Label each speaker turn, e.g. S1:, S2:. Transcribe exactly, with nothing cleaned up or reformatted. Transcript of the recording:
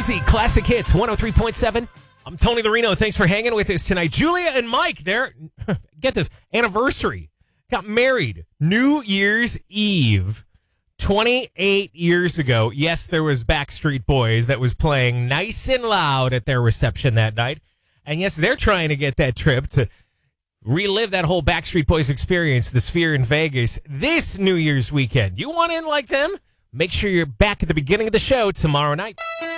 S1: Rosie, Classic Hits, one oh three point seven. I'm Tony Larino. Thanks for hanging with us tonight. Julia and Mike, they're, get this, anniversary. Got married New Year's Eve twenty-eight years ago. Yes, there was Backstreet Boys that was playing nice and loud at their reception that night. And yes, they're trying to get that trip to relive that whole Backstreet Boys experience, the Sphere in Vegas, this New Year's weekend. You want in like them? Make sure you're back at the beginning of the show tomorrow night.